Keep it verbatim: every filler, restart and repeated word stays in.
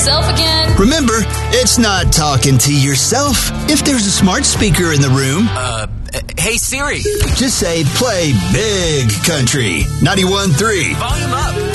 yourself again? Remember, it's not talking to yourself. If there's a smart speaker in the room, Uh, hey Siri. just say play Big Country ninety-one point three. Volume up.